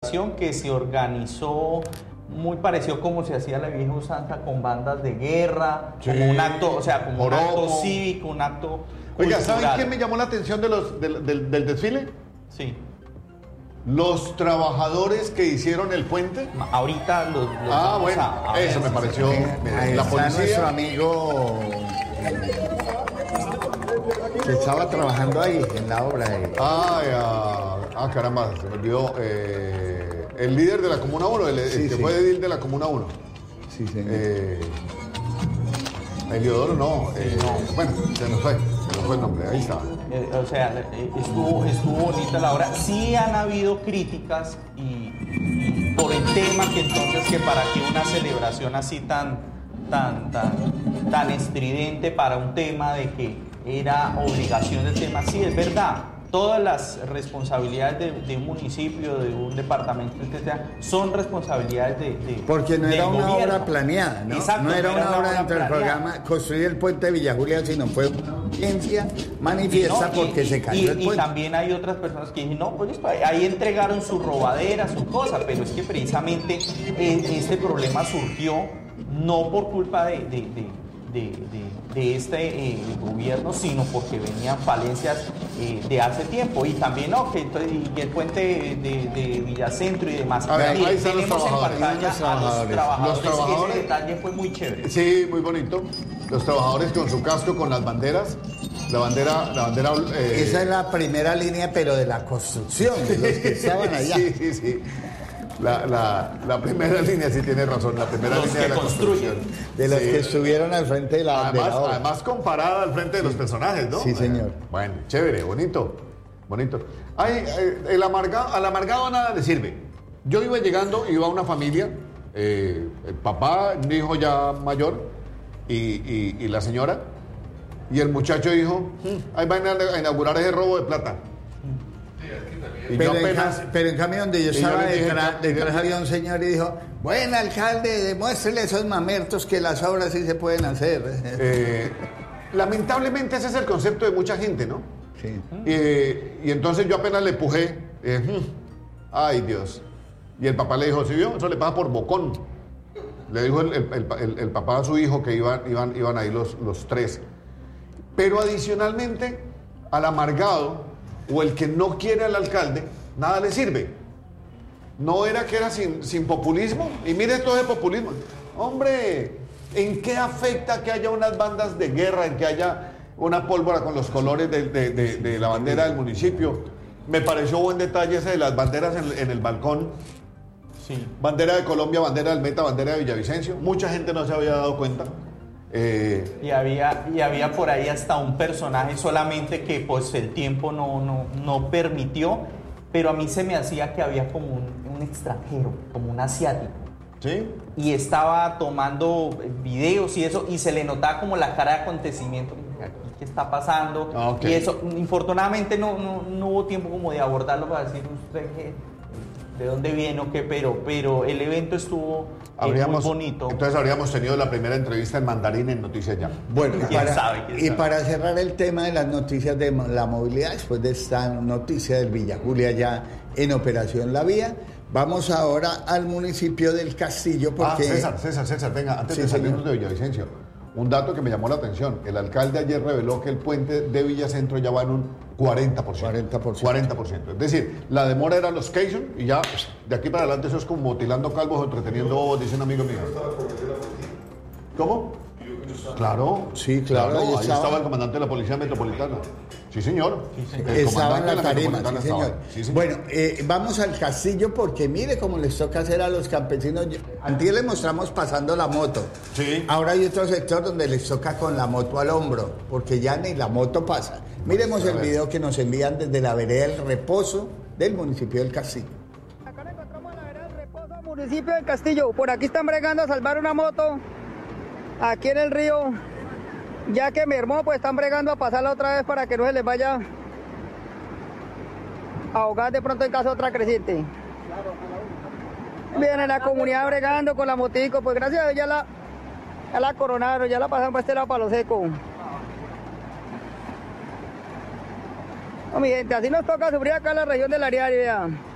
celebración que se organizó muy parecido como se hacía la vieja usanza con bandas de guerra, sí, como un acto, o sea, como joropo, un acto cívico, un acto Oiga, cultural. ¿saben quién me llamó la atención del desfile? Sí. Los trabajadores que hicieron el puente. Ahorita los vamos bueno, a ver eso me si pareció. Ahí La está policía. nuestro amigo que estaba trabajando ahí en la obra. Caramba, se me olvidó. El líder de la Comuna 1, el que fue edil de la Comuna 1. Sí, señor. Eliodoro no. Bueno, se nos fue el nombre, ahí está. O sea, estuvo bonita la obra. Sí han habido críticas y por el tema que entonces que para que una celebración así tan estridente para un tema de que era obligación del tema, sí, es verdad. Todas las responsabilidades de un municipio, de un departamento, etc., son responsabilidades porque no era una gobierno. Obra planeada, ¿no? Exacto, no era una obra dentro del planeada. programa construir el puente de Villa Julia, sino fue una urgencia manifiesta porque se cayó el puente. Y también hay otras personas que dicen, no, pues ahí entregaron su robadera, su cosa, pero es que precisamente este problema surgió no por culpa de este gobierno, sino porque venían falencias de hace tiempo. Y también y el puente de Villacentro y demás. A ver, Mire, ahí están los tenemos en trabajadores. pantalla a los trabajadores. Los trabajadores. Ese detalle fue muy chévere. Sí, muy bonito. Los trabajadores con su casco, con las banderas. La bandera. Esa es la primera línea, pero de la construcción, de los que estaban allá. Sí. La primera línea, sí tiene razón, la primera Los línea que de la construyen. construcción. De los que estuvieron al frente de la obra. Además comparada al frente de los personajes, ¿no? Sí, señor. Bueno, chévere, bonito. Al amargado nada le sirve. Yo iba llegando, iba a una familia, el papá, un hijo ya mayor, y la señora, y el muchacho dijo, ahí van a inaugurar ese robo de plata. Y Pero en cambio donde yo y yo estaba le dije, detrás había un señor y dijo, buen alcalde, demuéstrele a esos mamertos que las obras sí se pueden hacer. Lamentablemente ese es el concepto de mucha gente, ¿no? Sí. Y entonces yo apenas le empujé, ay Dios. Y el papá le dijo, ¿sí vio? Eso le pasa por bocón. Le dijo el papá a su hijo que iban ahí los tres. Pero adicionalmente, al amargado o el que no quiere al alcalde, nada le sirve. No era que era sin populismo. Y mire todo ese populismo. Hombre, ¿en qué afecta que haya unas bandas de guerra, en que haya una pólvora con los colores de la bandera del municipio? Me pareció buen detalle ese de las banderas en el balcón. Sí. Bandera de Colombia, bandera del Meta, bandera de Villavicencio. Mucha gente no se había dado cuenta. Y había por ahí hasta un personaje solamente que pues el tiempo no permitió, pero a mí se me hacía que había como un extranjero, como un asiático. ¿Sí? Y estaba tomando videos y eso, y se le notaba como la cara de acontecimiento. ¿Qué está pasando? Okay. Y eso, infortunadamente no hubo tiempo como de abordarlo para decir usted de dónde viene o qué, pero el evento estuvo muy bonito. Entonces habríamos tenido la primera entrevista en mandarín en Noticias Ya. Bueno, ¿Quién sabe? Para cerrar el tema de las noticias de la movilidad, después de esta noticia del Villa Julia ya en operación La Vía, vamos ahora al municipio del Castillo porque... César, venga, antes Sí, de salirnos señor. de Villavicencio, un dato que me llamó la atención. El alcalde ayer reveló que el puente de Villacentro ya va en un 40%. 40%. Es decir, la demora era los Cation y ya de aquí para adelante eso es como motilando calvos o entreteniendo bobos, dice un amigo mío. ¿Cómo? Claro. Sí, claro, ahí Ahí estaba el comandante de la Policía Metropolitana. Sí, señor. Estaba en la tarima, Metropolitana sí, señor. Sí, señor. Bueno, vamos al Castillo porque mire cómo les toca hacer a los campesinos. Antes les mostramos pasando la moto. Sí. Ahora hay otro sector donde les toca con la moto al hombro, porque ya ni la moto pasa. Miremos el video que nos envían desde la vereda del Reposo del municipio del Castillo. Acá nos encontramos en la vereda del Reposo, municipio del Castillo. Por aquí están bregando a salvar una moto. Aquí en el río, ya que mermó, pues están bregando a pasarla otra vez para que no se les vaya a ahogar de pronto en caso de otra creciente. Viene la comunidad bregando con la motico, pues gracias a Dios ya la coronaron, ya la pasaron para este lado, para lo seco. No, mi gente, así nos toca sufrir acá en la región del Ariari, vean.